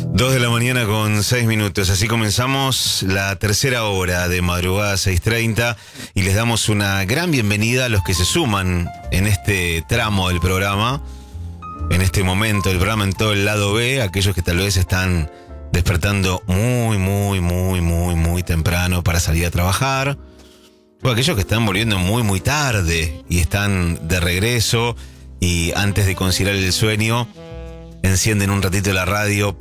2:06 a.m. Así comenzamos la tercera hora de Madrugada 6:30 y les damos una gran bienvenida a los que se suman en este tramo del programa, en este momento del programa, en todo el lado B, aquellos que tal vez están despertando muy temprano para salir a trabajar, o aquellos que están volviendo muy tarde y están de regreso y antes de conciliar el sueño encienden un ratito la radio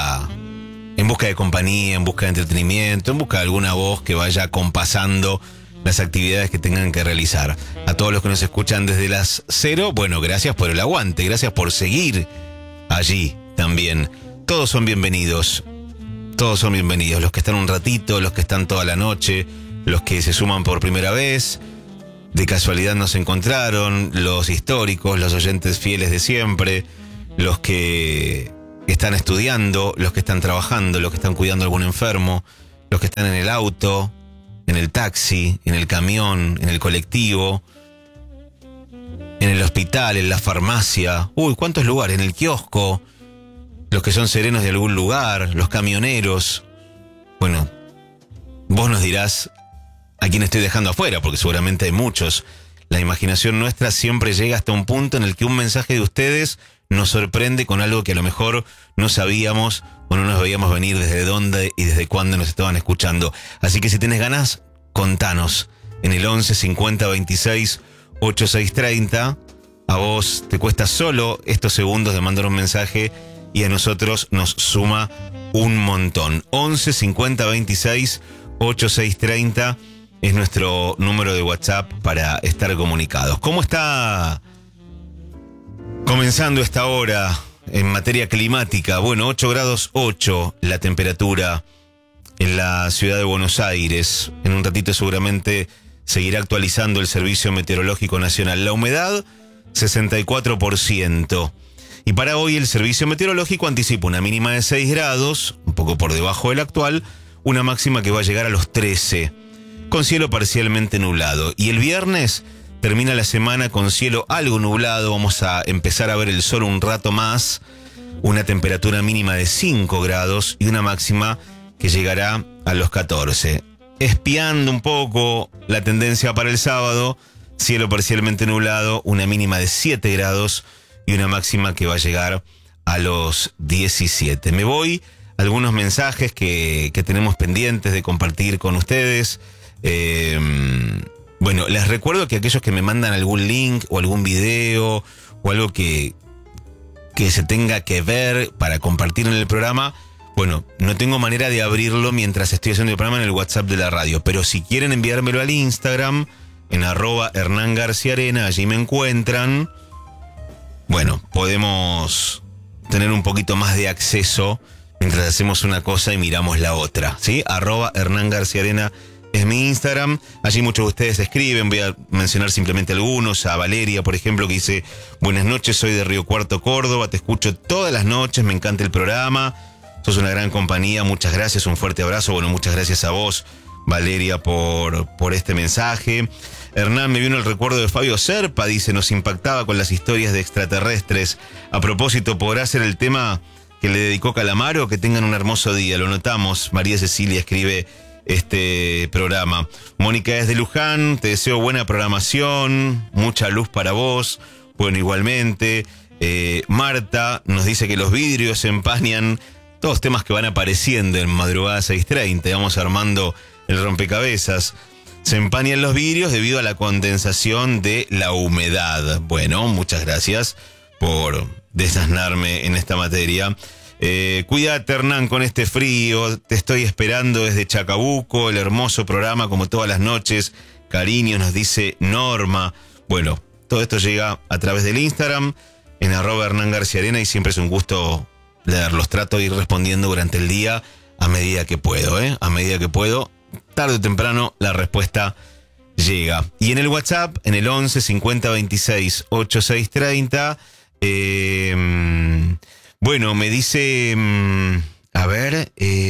en busca de compañía, en busca de entretenimiento, en busca de alguna voz que vaya compasando las actividades que tengan que realizar. A todos los que nos escuchan desde las 0, bueno, gracias por el aguante, gracias por seguir allí también. Todos son bienvenidos, los que están un ratito, los que están toda la noche, los que se suman por primera vez, de casualidad nos encontraron, los históricos, los oyentes fieles de siempre, los que están estudiando, los que están trabajando, los que están cuidando a algún enfermo, los que están en el auto, en el taxi, en el camión, en el colectivo, en el hospital, en la farmacia, ¿cuántos lugares? En el kiosco, los que son serenos de algún lugar, los camioneros. Bueno, vos nos dirás a quién estoy dejando afuera, porque seguramente hay muchos. La imaginación nuestra siempre llega hasta un punto en el que un mensaje de ustedes nos sorprende con algo que a lo mejor no sabíamos o no nos veíamos venir desde dónde y desde cuándo nos estaban escuchando. Así que si tenés ganas, contanos en el 11 50 26 8630. A vos te cuesta solo estos segundos de mandar un mensaje y a nosotros nos suma un montón. 11 50 26 8630 es nuestro número de WhatsApp para estar comunicados. ¿Cómo está comenzando esta hora en materia climática? Bueno, 8 grados 8 la temperatura en la ciudad de Buenos Aires. En un ratito seguramente seguirá actualizando el Servicio Meteorológico Nacional. La humedad, 64%. Y para hoy el Servicio Meteorológico anticipa una mínima de 6 grados, un poco por debajo del actual, una máxima que va a llegar a los 13, con cielo parcialmente nublado. Y el viernes termina la semana con cielo algo nublado, vamos a empezar a ver el sol un rato más, una temperatura mínima de 5 grados y una máxima que llegará a los 14. Espiando un poco la tendencia para el sábado, cielo parcialmente nublado, una mínima de 7 grados y una máxima que va a llegar a los 17. Me voy a algunos mensajes que tenemos pendientes de compartir con ustedes. Bueno, les recuerdo que aquellos que me mandan algún link o algún video o algo que se tenga que ver para compartir en el programa, bueno, no tengo manera de abrirlo mientras estoy haciendo el programa en el WhatsApp de la radio, pero si quieren enviármelo al Instagram, en @HernánGarciaArena, allí me encuentran. Bueno, podemos tener un poquito más de acceso mientras hacemos una cosa y miramos la otra, ¿sí? @HernánGarciaArena es mi Instagram. Allí muchos de ustedes escriben, voy a mencionar simplemente algunos. A Valeria, por ejemplo, que dice: buenas noches, soy de Río Cuarto, Córdoba, te escucho todas las noches, me encanta el programa, sos una gran compañía, muchas gracias, un fuerte abrazo. Bueno, muchas gracias a vos, Valeria, por este mensaje. Hernán, me vino el recuerdo de Fabio Serpa, dice: nos impactaba con las historias de extraterrestres. A propósito, ¿podrá ser el tema que le dedicó Calamaro? Que tengan un hermoso día, lo notamos. María Cecilia escribe este programa. Mónica desde Luján, te deseo buena programación, mucha luz para vos. Bueno, igualmente. Marta nos dice que los vidrios se empañan. Todos temas que van apareciendo en Madrugada 6:30. Vamos armando el rompecabezas. Se empañan los vidrios debido a la condensación de la humedad. Bueno, muchas gracias por desasnarme en esta materia. Cuídate, Hernán, con este frío. Te estoy esperando desde Chacabuco. El hermoso programa, como todas las noches. Cariño, nos dice Norma. Bueno, todo esto llega a través del Instagram, en @HernánGarciaArena, y siempre es un gusto leerlos. Trato de ir respondiendo durante el día a medida que puedo, a medida que puedo. Tarde o temprano la respuesta llega. Y en el WhatsApp, en el 11 50 26 8630, bueno, me dice, a ver,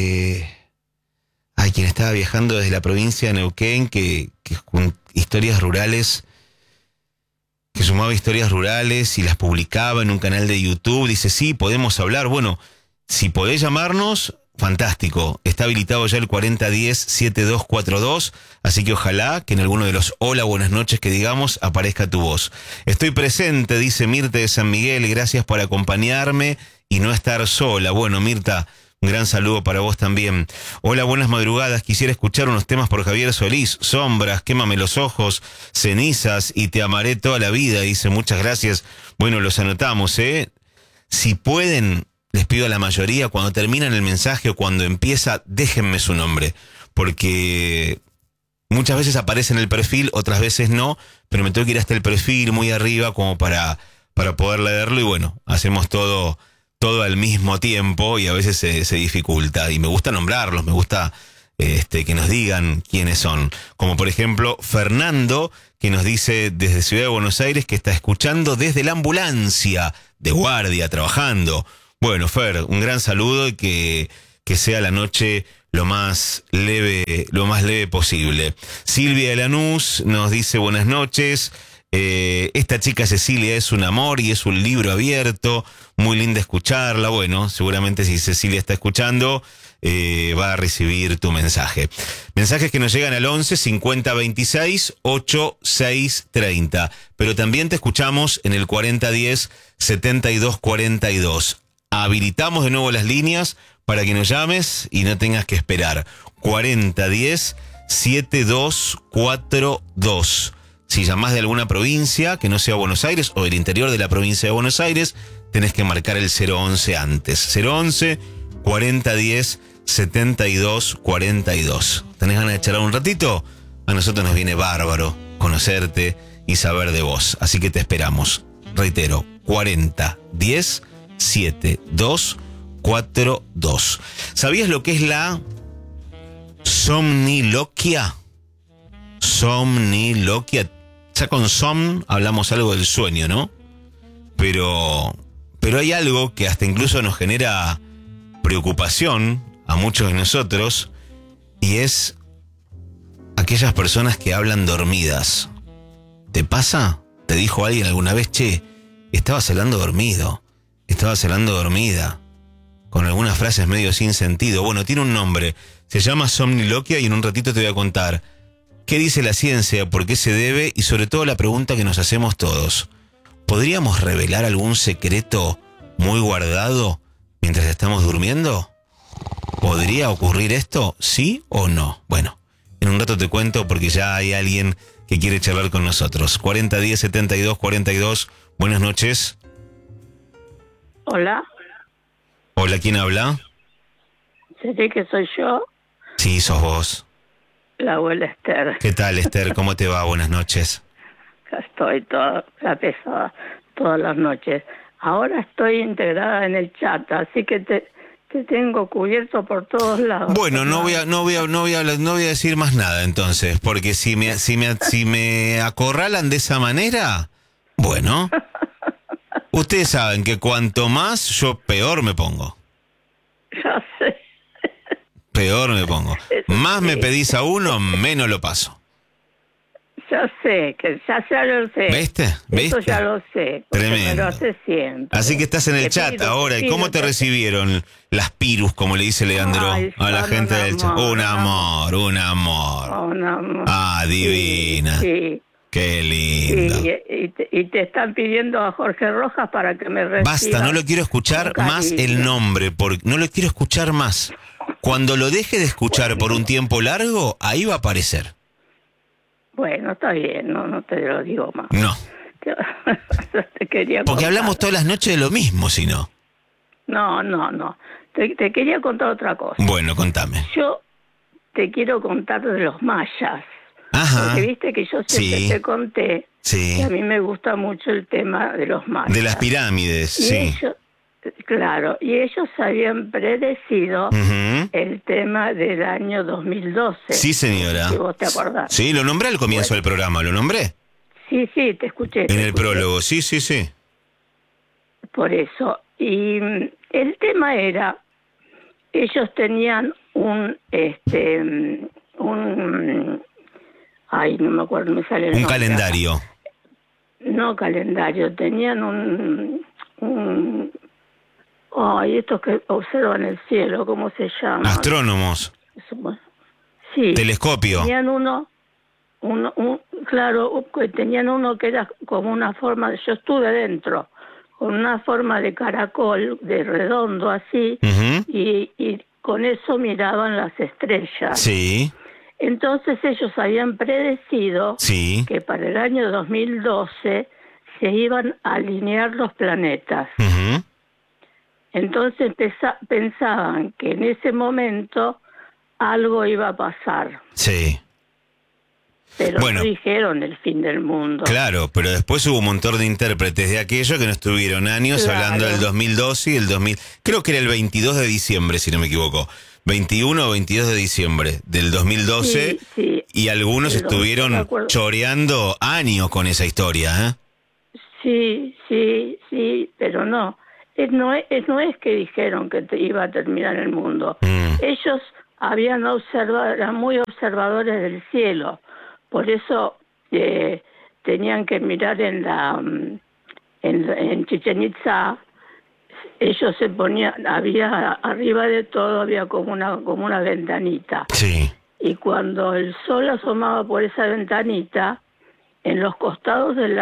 hay quien estaba viajando desde la provincia de Neuquén, que con historias rurales, que sumaba historias rurales y las publicaba en un canal de YouTube. Dice, sí, podemos hablar. Bueno, si podés llamarnos, fantástico. Está habilitado ya el 4010-7242, así que ojalá que en alguno de los hola, buenas noches que digamos aparezca tu voz. Estoy presente, dice Mirta de San Miguel, gracias por acompañarme y no estar sola. Bueno, Mirta, un gran saludo para vos también. Hola, buenas madrugadas. Quisiera escuchar unos temas por Javier Solís. Sombras, Quémame los ojos, Cenizas y Te amaré toda la vida. Dice, muchas gracias. Bueno, los anotamos, ¿eh? Si pueden, les pido a la mayoría, cuando terminan el mensaje o cuando empieza, déjenme su nombre. Porque muchas veces aparece en el perfil, otras veces no, pero me tengo que ir hasta el perfil muy arriba como para poder leerlo. Y bueno, hacemos todo al mismo tiempo y a veces se dificulta. Y me gusta nombrarlos, me gusta que nos digan quiénes son. Como por ejemplo Fernando, que nos dice desde Ciudad de Buenos Aires que está escuchando desde la ambulancia, de guardia, trabajando. Bueno, Fer, un gran saludo y que sea la noche lo más leve posible. Silvia de Lanús nos dice buenas noches. Esta chica Cecilia es un amor y es un libro abierto, muy linda escucharla. Bueno, seguramente si Cecilia está escuchando, va a recibir tu mensaje. Mensajes que nos llegan al 11 50 26 86 30, pero también te escuchamos en el 4010 72 42. Habilitamos de nuevo las líneas para que nos llames y no tengas que esperar. 4010 7242. Si llamás de alguna provincia que no sea Buenos Aires o del interior de la provincia de Buenos Aires, tenés que marcar el 011 antes. 011 4010 72 42. ¿Tenés ganas de charlar un ratito? A nosotros nos viene bárbaro conocerte y saber de vos. Así que te esperamos. Reitero, 4010 72 42. ¿Sabías lo que es la somniloquia? Somniloquia. Ya con som hablamos algo del sueño, ¿no? Pero hay algo que hasta incluso nos genera preocupación a muchos de nosotros, y es aquellas personas que hablan dormidas. ¿Te pasa? ¿Te dijo alguien alguna vez, che, estabas hablando dormido, estabas hablando dormida? Con algunas frases medio sin sentido. Bueno, tiene un nombre, se llama somniloquia y en un ratito te voy a contar qué dice la ciencia, por qué se debe y sobre todo la pregunta que nos hacemos todos. ¿Podríamos revelar algún secreto muy guardado mientras estamos durmiendo? ¿Podría ocurrir esto? ¿Sí o no? Bueno, en un rato te cuento porque ya hay alguien que quiere charlar con nosotros. 4010 72 42. Buenas noches. Hola. Hola, ¿quién habla? ¿Seré que soy yo? Sí, sos vos. La abuela Esther. ¿Qué tal, Esther? ¿Cómo te va? Buenas noches. Acá estoy toda la pesada, todas las noches. Ahora estoy integrada en el chat, así que te tengo cubierto por todos lados. Bueno, no voy a decir más nada entonces, porque si me acorralan de esa manera, bueno, ustedes saben que cuanto más yo peor me pongo. Ya sé. Peor me pongo. Más me pedís a uno, menos lo paso. Ya sé, que ya lo sé. ¿Viste? Eso ya lo sé. Tremendo. Me lo hace siempre. Así que estás en el chat ahora. ¿Y cómo te recibieron las pirus, como le dice Leandro a la gente del chat? Un amor. Ah, divina. Sí. Qué lindo. Y te están pidiendo a Jorge Rojas para que me reciba. Basta, no lo quiero escuchar más el nombre, no lo quiero escuchar más. Cuando lo deje de escuchar por un tiempo largo, ahí va a aparecer. Bueno, está bien, no te lo digo más. No. Te quería Porque contar. hablamos todas las noches de lo mismo, si no. No. Te quería contar otra cosa. Bueno, contame. Yo te quiero contar de los mayas. Ajá. Porque viste que yo siempre te conté que a mí me gusta mucho el tema de los mayas. De las pirámides, y sí. Ellos, claro, y ellos habían predecido el tema del año 2012. Sí, señora. Si vos te acordás. Sí, lo nombré al comienzo del programa, ¿lo nombré? Sí, te escuché. En el prólogo, sí. Por eso. Y el tema era, ellos tenían ay, no me acuerdo, me sale el nombre. Un calendario. No calendario, tenían Ay, estos que observan el cielo, ¿cómo se llama? Astrónomos. Sí. Telescopio. Tenían claro, tenían uno que era como una forma, yo estuve dentro, con una forma de caracol, de redondo así, Ujú. y con eso miraban las estrellas. Sí, Entonces ellos habían predecido sí. que para el año 2012 se iban a alinear los planetas. Ujú. Entonces pensaban que en ese momento algo iba a pasar, Sí. pero Bueno. no dijeron el fin del mundo. Claro, pero después hubo un montón de intérpretes de aquello que no estuvieron años Claro. hablando del 2012 y el 2000. Creo que era el 22 de diciembre, si no me equivoco. 21 o 22 de diciembre del 2012. Sí, sí. Y algunos Pero no me estuvieron acuerdo. choreando años con esa historia, ¿eh? Sí, pero no. No es que dijeron que iba a terminar el mundo. Mm. Ellos habían observado, eran muy observadores del cielo. Por eso tenían que mirar en Chichén Itzá. Ellos se ponían, arriba de todo había como una ventanita. Sí. Y cuando el sol asomaba por esa ventanita, en los costados de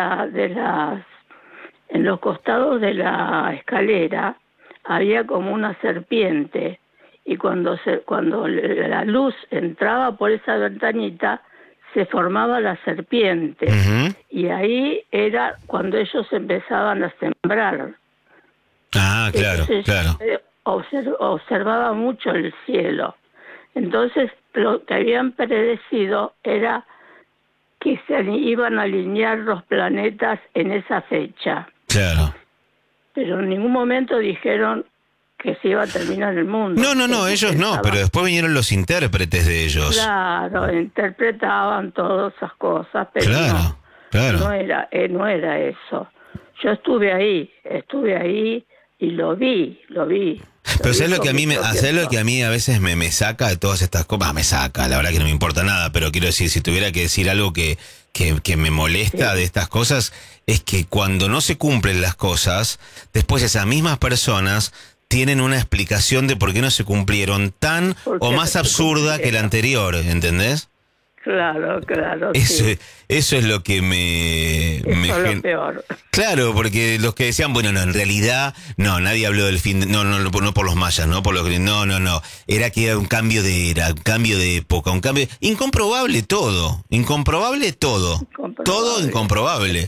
la escalera había como una serpiente, y cuando la luz entraba por esa ventanita se formaba la serpiente. Ujú. Y ahí era cuando ellos empezaban a sembrar. Ah, claro, Entonces, claro. observaba mucho el cielo. Entonces lo que habían predecido era que se iban a alinear los planetas en esa fecha. Claro. Pero en ningún momento dijeron que se iba a terminar el mundo. No, ellos no, pero después vinieron los intérpretes de ellos. Claro, interpretaban todas esas cosas, pero Claro, claro. no era eso. Yo estuve ahí y lo vi. Pero ¿sabes lo que a mí a veces me saca de todas estas cosas? Me saca, la verdad que no me importa nada, pero quiero decir, si tuviera que decir algo que me molesta de estas cosas, es que cuando no se cumplen las cosas, después esas mismas personas tienen una explicación de por qué no se cumplieron tan o más absurda que la anterior, ¿entendés? Claro. Eso, Sí. eso es lo que Eso es lo peor. Claro, porque los que decían, bueno, no, en realidad, no, nadie habló del fin, no por los mayas, no por los que, no, era que era un cambio de era, un cambio de época, un cambio, incomprobable todo, todo incomprobable.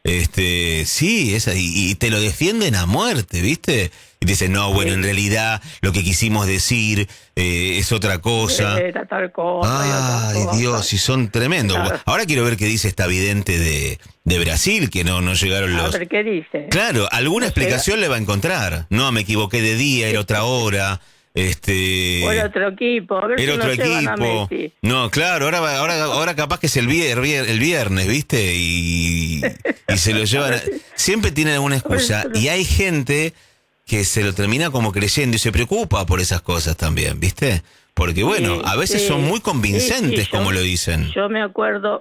Sí, y te lo defienden a muerte, ¿viste? Y dicen, no, bueno, en realidad lo que quisimos decir es otra cosa. Era tal cosa. Ay, Dios, y son tremendos. Claro. Ahora quiero ver qué dice esta vidente de Brasil, que no llegaron A los... ver qué dice. Claro, alguna No explicación le va a encontrar. No, me equivoqué de día, era otra hora. O era otro equipo. A ver Era si otro no llevan a equipo. Messi. No, claro, ahora capaz que es el viernes, ¿viste? Y se lo llevan. Siempre tienen alguna excusa. Y hay gente que se lo termina como creyendo y se preocupa por esas cosas también, ¿viste? Porque bueno, a veces son muy convincentes, como lo dicen. Yo me acuerdo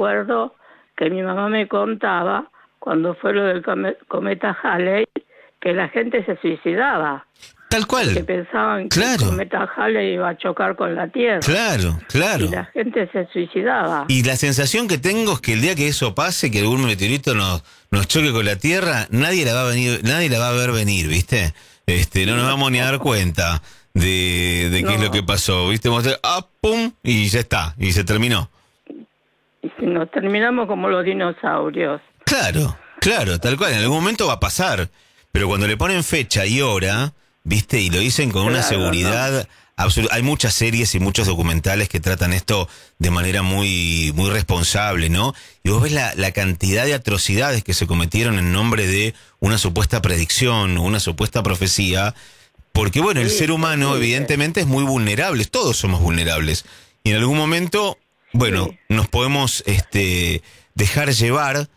que mi mamá me contaba cuando fue lo del cometa Halley, que la gente se suicidaba. Tal cual. Que pensaban que Claro. el cometa Halley iba a chocar con la Tierra. Claro. Y la gente se suicidaba. Y la sensación que tengo es que el día que eso pase, que algún meteorito nos choque con la Tierra, nadie la va a ver venir, ¿viste? No nos vamos ni a dar cuenta de qué es lo que pasó, ¿viste? Vamos a hacer, pum, y ya está, y se terminó. Y si nos terminamos como los dinosaurios. Claro, tal cual, en algún momento va a pasar. Pero cuando le ponen fecha y hora, ¿viste? Y lo dicen con una seguridad absoluta. Hay muchas series y muchos documentales que tratan esto de manera muy, muy responsable, ¿no? Y vos ves la cantidad de atrocidades que se cometieron en nombre de una supuesta predicción, una supuesta profecía. Porque, bueno, el ser humano evidentemente es muy vulnerable. Todos somos vulnerables. Y en algún momento, bueno, nos podemos dejar llevar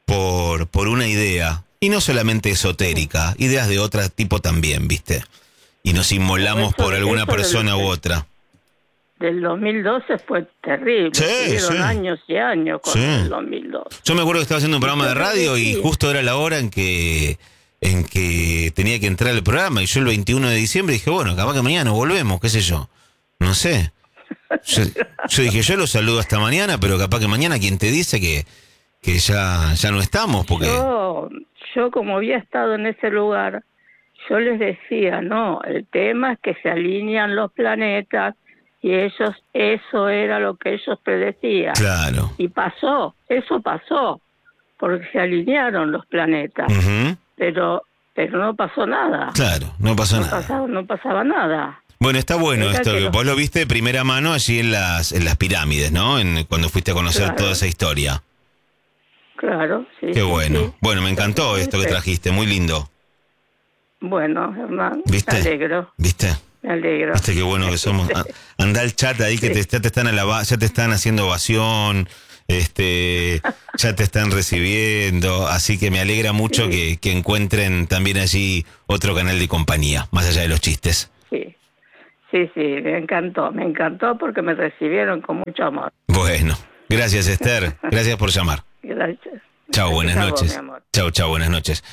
por una idea. Y no solamente esotérica, ideas de otro tipo también, ¿viste? Y nos inmolamos por alguna persona u otra. Del 2012 fue terrible. Tuvieron años y años con el 2012. Yo me acuerdo que estaba haciendo un programa de radio y justo era la hora en que en que tenía que entrar el programa, y yo el 21 de diciembre dije, bueno, capaz que mañana volvemos, qué sé yo, no sé. Yo dije, yo lo saludo hasta mañana, pero capaz que mañana quien te dice que ya no estamos, porque... Yo como había estado en ese lugar, yo les decía, no, el tema es que se alinean los planetas, y eso era lo que ellos predecían. Claro. Y eso pasó, porque se alinearon los planetas. Uh-huh. Pero no pasó nada. Claro, no pasó nada. No pasaba nada. Bueno, está bueno Era esto, que vos lo viste de primera mano allí en las pirámides, ¿no? Cuando fuiste a conocer Claro. toda esa historia. Claro, sí. Qué bueno. Sí. Bueno, me encantó esto que trajiste, muy lindo. Bueno, Hernán, ¿Viste? me alegro. ¿Viste? Me alegro. ¿Viste qué bueno que somos? Anda al chat ahí que ya te están haciendo ovación, ya te están recibiendo, así que me alegra mucho que encuentren también allí otro canal de compañía, más allá de los chistes. Sí, me encantó porque me recibieron con mucho amor. Bueno, gracias Esther, gracias por llamar. Gracias. Chao, buenas Gracias a vos, noches. mi amor. Chao, buenas noches.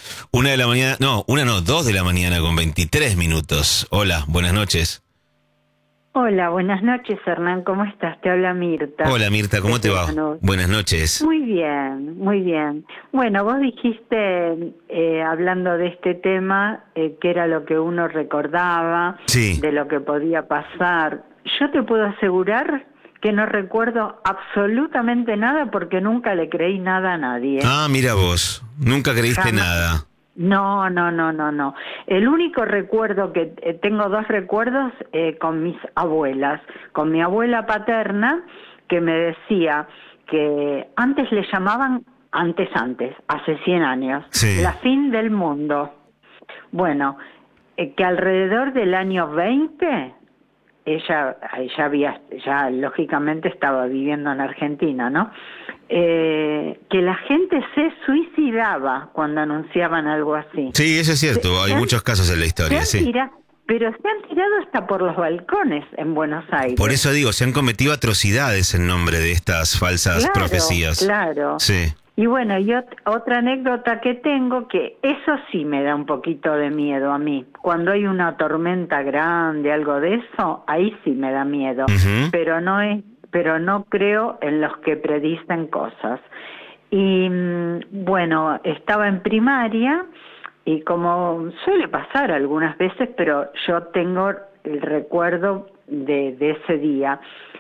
2 de la mañana con 23 minutos. Hola, buenas noches. Hola, buenas noches, Hernán, ¿cómo estás? Te habla Mirta. Hola Mirta, ¿cómo te va? Buenas noches. Muy bien, muy bien. Bueno, vos dijiste, hablando de este tema, que era lo que uno recordaba, Sí. de lo que podía pasar. Yo te puedo asegurar que no recuerdo absolutamente nada porque nunca le creí nada a nadie. Ah, mira vos, nunca creíste Jamás. nada. No. El único recuerdo que tengo, 2 recuerdos con mis abuelas. Con mi abuela paterna, que me decía que antes le llamaban, antes, hace 100 años, Sí. la fin del mundo. Bueno, que alrededor del año 20... Ella ya lógicamente estaba viviendo en Argentina, ¿no? Que la gente se suicidaba cuando anunciaban algo así. Sí, eso es cierto, hay muchos casos en la historia, sí. Pero se han tirado hasta por los balcones en Buenos Aires. Por eso digo, se han cometido atrocidades en nombre de estas falsas profecías. Claro. Sí. Y bueno, otra anécdota que tengo, que eso sí me da un poquito de miedo a mí. Cuando hay una tormenta grande, algo de eso, ahí sí me da miedo. Uh-huh. Pero no creo en los que predicen cosas. Y bueno, estaba en primaria y como suele pasar algunas veces, pero yo tengo el recuerdo de ese día.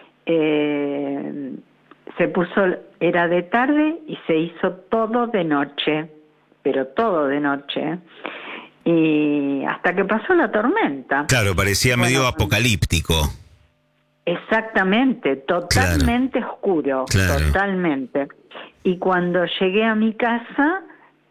Era de tarde y se hizo todo de noche, pero todo de noche, y hasta que pasó la tormenta. Claro, parecía medio apocalíptico. Exactamente, totalmente oscuro, Claro. Totalmente. Y cuando llegué a mi casa,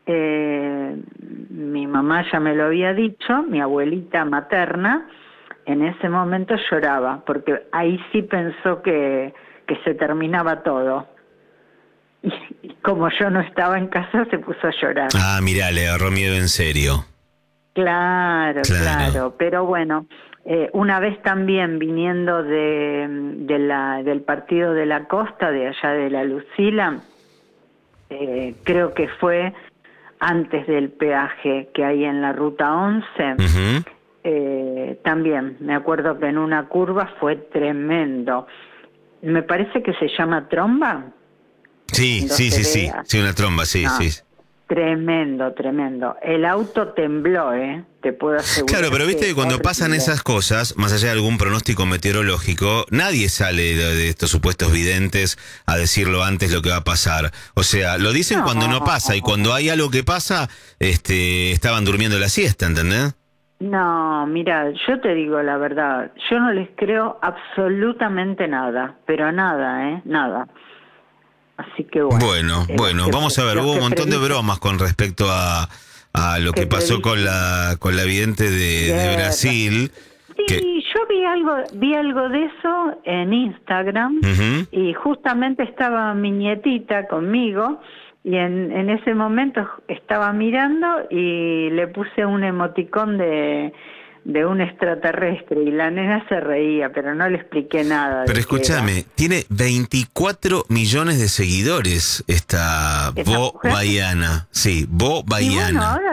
mi mamá ya me lo había dicho, mi abuelita materna, en ese momento lloraba, porque ahí sí pensó que se terminaba todo. Y como yo no estaba en casa, se puso a llorar. Ah, mirá, le agarró miedo en serio. Claro. Pero bueno, una vez también viniendo del partido de la costa, de allá de la Lucila, creo que fue antes del peaje que hay en la ruta 11, Uh-huh. también me acuerdo que en una curva fue tremendo. Me parece que se llama tromba. Sí, una tromba, sí. Tremendo. El auto tembló, te puedo asegurar. Claro, pero viste que cuando horrible. pasan esas cosas, más allá de algún pronóstico meteorológico, nadie sale de estos supuestos videntes a decirlo antes lo que va a pasar. O sea, lo dicen cuando no pasa, y cuando hay algo que pasa, estaban durmiendo la siesta, ¿entendés? No, mira, yo te digo la verdad, yo no les creo absolutamente nada, pero nada, nada. Así que bueno. Bueno, vamos a ver, hubo un montón de bromas con respecto a lo que pasó con la vidente de Brasil. Sí, yo vi algo de eso en Instagram. Uh-huh. Y justamente estaba mi nietita conmigo y en ese momento estaba mirando y le puse un emoticón de un extraterrestre y la nena se reía, pero no le expliqué nada. Pero escúchame, tiene 24 millones de seguidores esta Bo mujer. Baiana. Sí, Bo Baiana. Y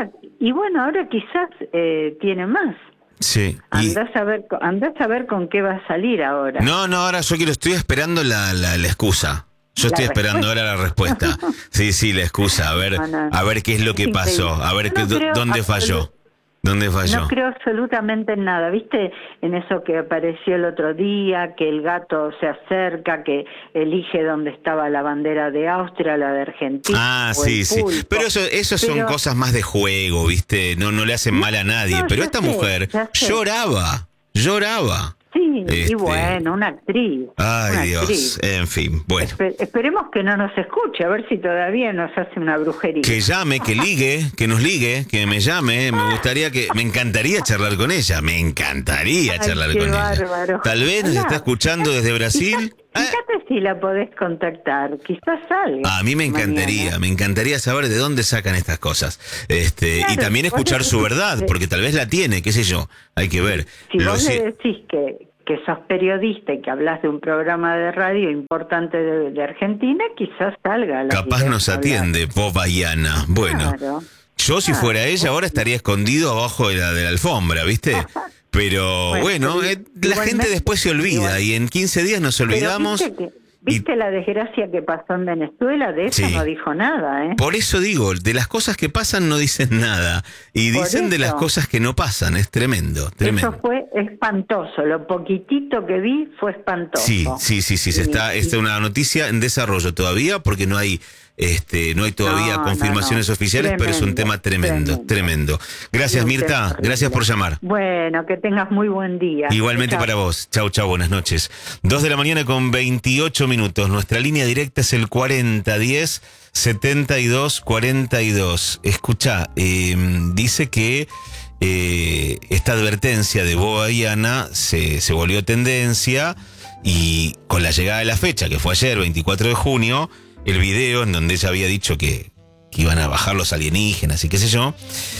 Y bueno, ahora quizás tiene más. Sí. Andás a ver con qué va a salir ahora. No, ahora estoy esperando la excusa. Yo estoy esperando ahora la respuesta. Sí, la excusa. A ver qué es lo que pasó. A ver dónde falló. ¿Dónde falló? No creo absolutamente en nada. ¿Viste en eso que apareció el otro día, que el gato se acerca, que elige dónde estaba la bandera de Austria, la de Argentina? Sí. Pero eso son cosas más de juego, ¿viste? No le hacen mal a nadie. Pero esta mujer lloraba. Sí, y bueno, una actriz. Ay, Dios, actriz. En fin, bueno. Esperemos que no nos escuche, a ver si todavía nos hace una brujería. Que llame, que nos ligue, que me llame. Me encantaría charlar con ella. Charlar con bárbaro. Ella. Tal vez nos está escuchando desde Brasil. Fíjate si la podés contactar, quizás salga. A mí me encantaría saber de dónde sacan estas cosas. Claro, y también escuchar su verdad, porque tal vez la tiene, qué sé yo, hay que ver. Si vos le decís que sos periodista y que hablas de un programa de radio importante de Argentina, quizás salga. Capaz nos atiende, Popayana. Bueno, claro. Yo si fuera ella ahora estaría escondido abajo de la alfombra, ¿viste? Pero bueno, la gente después se olvida y en 15 días nos olvidamos. ¿Viste la desgracia que pasó en Venezuela? De eso no dijo nada, ¿eh? Por eso digo, de las cosas que pasan no dicen nada. Y dicen de las cosas que no pasan, es tremendo. Eso fue espantoso, lo poquitito que vi fue espantoso. Sí, esta es una noticia en desarrollo todavía porque no hay todavía confirmaciones oficiales, pero es un tema tremendo. Gracias, Mirta, gracias por llamar. Bueno, que tengas muy buen día. Igualmente para vos. Chau, buenas noches. 2 de la mañana con 28 minutos. Nuestra línea directa es el 4010-7242. Escucha, dice que esta advertencia de Popayana se volvió tendencia y con la llegada de la fecha, que fue ayer, 24 de junio, el video en donde ella había dicho que iban a bajar los alienígenas y qué sé yo,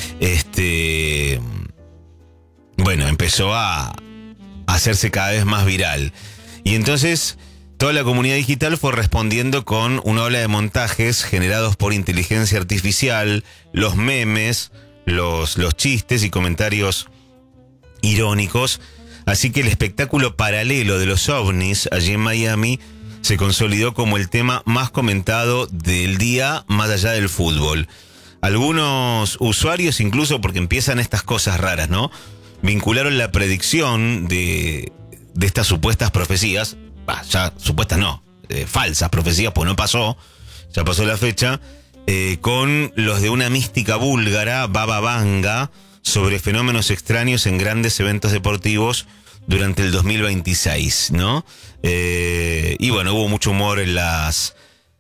bueno, empezó a hacerse cada vez más viral. Y entonces toda la comunidad digital fue respondiendo con una ola de montajes generados por inteligencia artificial, los memes, los chistes y comentarios irónicos. Así que el espectáculo paralelo de los ovnis allí en Miami se consolidó como el tema más comentado del día más allá del fútbol. Algunos usuarios, incluso porque empiezan estas cosas raras, ¿no?, vincularon la predicción de estas supuestas profecías, supuestas no, falsas profecías, pues no pasó, ya pasó la fecha, con los de una mística búlgara, Baba Vanga, sobre fenómenos extraños en grandes eventos deportivos durante el 2026, ¿no? Y bueno, hubo mucho humor en las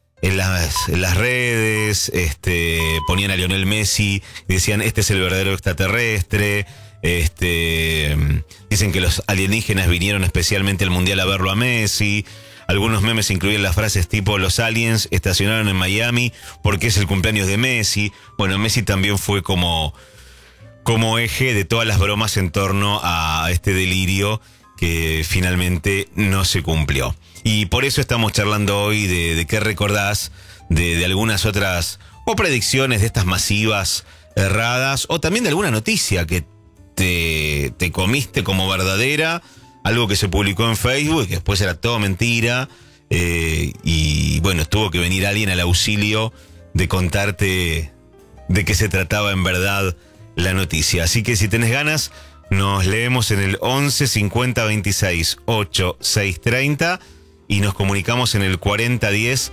redes, ponían a Lionel Messi, decían, este es el verdadero extraterrestre, dicen que los alienígenas vinieron especialmente al Mundial a verlo a Messi. Algunos memes incluían las frases tipo, los aliens estacionaron en Miami porque es el cumpleaños de Messi. Bueno, Messi también fue como eje de todas las bromas en torno a este delirio que finalmente no se cumplió. Y por eso estamos charlando hoy de qué recordás de algunas otras o predicciones de estas masivas erradas, o también de alguna noticia que te comiste como verdadera, algo que se publicó en Facebook y que después era todo mentira, y bueno, tuvo que venir alguien al auxilio de contarte de qué se trataba en verdad la noticia. Así que si tenés ganas, nos leemos en el 11 50 26 8 630 y nos comunicamos en el 4010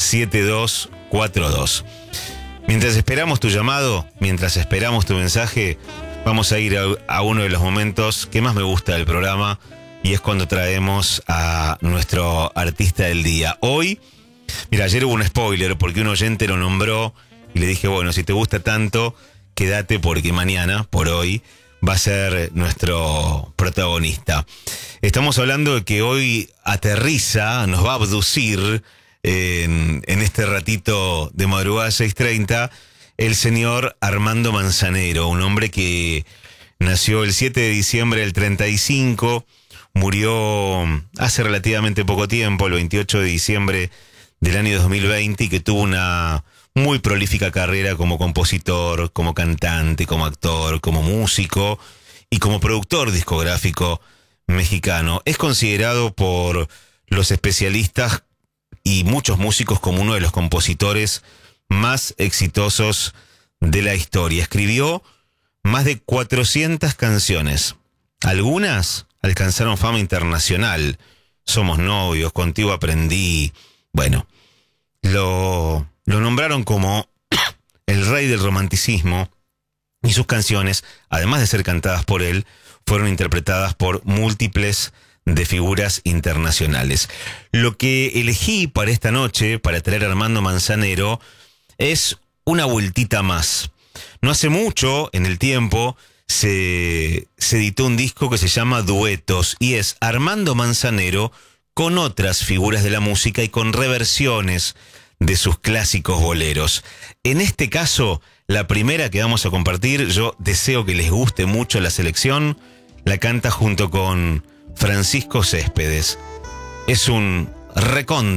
7242. Mientras esperamos tu llamado, mientras esperamos tu mensaje, vamos a ir a uno de los momentos que más me gusta del programa, y es cuando traemos a nuestro artista del día. Hoy, mira, ayer hubo un spoiler porque un oyente lo nombró y le dije, bueno, si te gusta tanto, quédate porque mañana, por hoy, va a ser nuestro protagonista. Estamos hablando de que hoy aterriza, nos va a abducir en este ratito de madrugada 6:30, el señor Armando Manzanero, un hombre que nació el 7 de diciembre del 35, murió hace relativamente poco tiempo, el 28 de diciembre del año 2020, y que tuvo una muy prolífica carrera como compositor, como cantante, como actor, como músico y como productor discográfico mexicano. Es considerado por los especialistas y muchos músicos como uno de los compositores más exitosos de la historia. Escribió más de 400 canciones. Algunas alcanzaron fama internacional. Somos novios, contigo aprendí. Bueno, lo nombraron como el rey del romanticismo y sus canciones, además de ser cantadas por él, fueron interpretadas por múltiples de figuras internacionales. Lo que elegí para esta noche, para traer a Armando Manzanero, es una vueltita más. No hace mucho, en el tiempo, se editó un disco que se llama Duetos, y es Armando Manzanero con otras figuras de la música y con reversiones de sus clásicos boleros. En este caso, la primera que vamos a compartir, yo deseo que les guste mucho la selección, la canta junto con Francisco Céspedes. Es un recontra